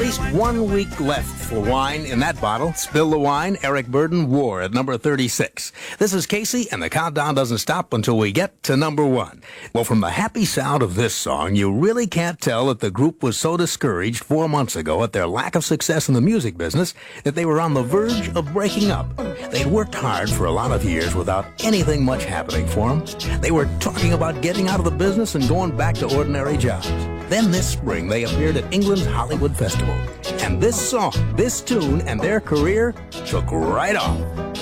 least 1 week left for wine in that bottle. Spill the Wine, Eric Burdon, War at number 36. This is Casey, and the countdown doesn't stop until we get to number 1. Well, from the happy sound of this song, you really can't tell that the group was so discouraged 4 months ago at their lack of success in the music business that they were on the verge of breaking up. They'd worked hard for a lot of years without anything much happening for them. They were talking about getting out of the business and going back to ordinary jobs. Then this spring, they appeared at England's Hollywood Festival. And this song, this tune, and their career took right off.